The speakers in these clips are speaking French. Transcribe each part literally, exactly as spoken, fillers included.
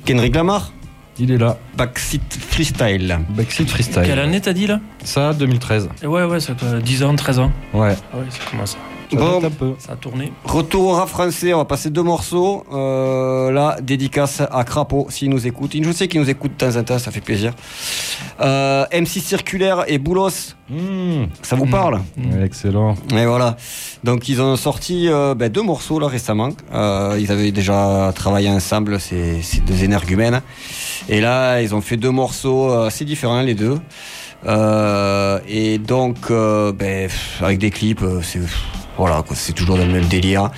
Kendrick Lamar. Il est là. Backseat Freestyle. Backseat Freestyle. Quelle année t'as dit là? Ça, deux mille treize. Et ouais, ouais, ça doit dix ans, treize ans. Ouais. Ah ouais, ça commence. Ça Bon. date un peu. Ça a tourné. Retour au rap français, on va passer deux morceaux. Euh, là, dédicace à Crapaud, s'il nous écoute. Je sais qu'il nous écoute de temps en temps, ça fait plaisir. Euh, M C Circulaire et Boulos, Mmh. ça vous Mmh. parle? Ouais, excellent. Et voilà. Donc ils ont sorti euh, ben, deux morceaux là récemment. Euh, ils avaient déjà travaillé ensemble, ces, ces deux énergumènes. Et là, ils ont fait deux morceaux assez différents les deux. Euh, et donc, euh, ben, avec des clips, c'est voilà, quoi, c'est toujours dans le même délire.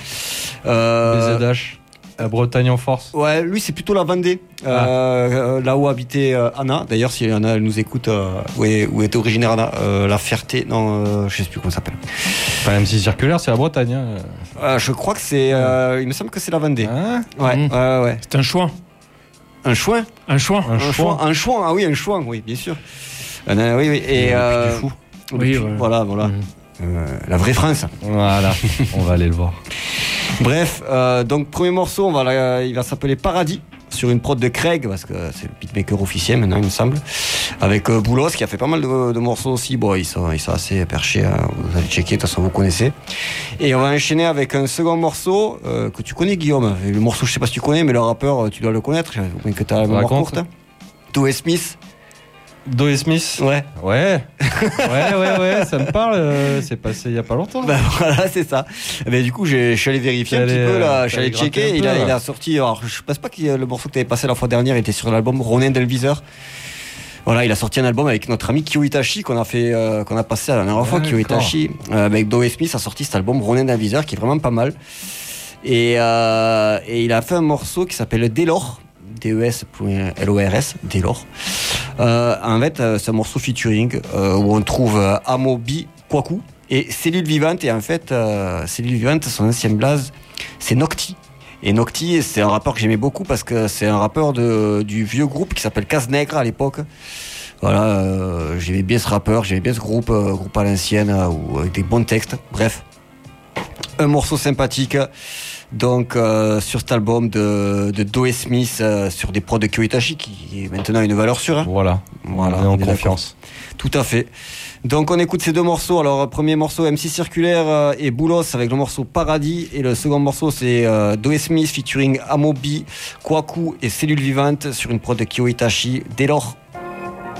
Euh, B Z H. La Bretagne en force. Ouais, lui c'est plutôt la Vendée, Ah. euh, là où habitait euh, Anna. D'ailleurs, si Anna elle nous écoute, euh, où, est, où était originaire Anna, euh, la Ferté, non, euh, je sais plus comment ça s'appelle. Enfin, M C Circulaire, c'est la Bretagne. Hein. Euh, je crois que c'est, euh, il me semble que c'est la Vendée. Hein Ouais, Mmh. ouais, ouais. C'est un chouin. Un chouin, Un chouin. Un un chouin. chouin, un chouin, ah oui, un chouin, oui, bien sûr. Euh, oui, oui, et, Et euh, puis du fou. depuis- Oui, ouais. voilà, voilà. Mmh. Euh, la vraie France. Voilà, on va aller le voir. Bref, euh, donc premier morceau, on va la- il va s'appeler Paradis, sur une prod de Craig, parce que c'est le beatmaker officiel maintenant, il me semble, avec euh, Boulos, qui a fait pas mal de, de morceaux aussi. Bon, ils sont, ils sont assez perchés, hein. Vous allez checker, de toute façon vous connaissez. Et on va enchaîner avec un second morceau euh, que tu connais, Guillaume. Le morceau, je sais pas si tu connais, mais le rappeur, tu dois le connaître, au moins que tu as la mémoire Raconte. courte. Toe Smith. Doe Smith. Ouais. Ouais. Ouais, ouais, ouais, ça me parle. euh, c'est passé il y a pas longtemps. Ben voilà, c'est ça. Ben, du coup, j'ai- je suis allé vérifier un T'es petit allé, peu là, euh, je suis allé t'es allé checker. gratter un Il peu, a, là. il a sorti. Alors, je pense pas que le morceau que tu avais passé la fois dernière était sur l'album Ronin Delviseur. Voilà, il a sorti un album avec notre ami Kyo Itachi qu'on a fait, euh, qu'on a passé la dernière fois. Ouais, Kyo d'accord. Itachi euh, avec Doe Smith a sorti cet album Ronin Delviseur qui est vraiment pas mal. Et, euh, et il a fait un morceau qui s'appelle Délor. D E S L O R S, Délor. Euh, en fait, euh, c'est un morceau featuring euh, où on trouve euh, Amobi Kwaku et Cellule Vivante. Et en fait, euh, Cellule Vivante, son ancien blaze, c'est Nocti. Et Nocti, c'est un rappeur que j'aimais beaucoup parce que c'est un rappeur de, du vieux groupe qui s'appelle Casse Nègre à l'époque. Voilà, euh, j'aimais bien ce rappeur, j'aimais bien ce groupe, euh, groupe à l'ancienne, euh, où- avec des bons textes. Bref, un morceau sympathique. Donc euh, sur cet album de, de Doe Smith euh, sur des prods de Kyo Itachi qui est maintenant une valeur sûre. Hein. Voilà. Voilà, on est en on est confiance. Tout à fait. Donc on écoute ces deux morceaux. Alors premier morceau M C Circulaire euh, et Boulos avec le morceau Paradis et le second morceau c'est euh, Doe Smith featuring Amobi, Kwaku et Cellule Vivante sur une prod de Kyo Itachi. Dès lors.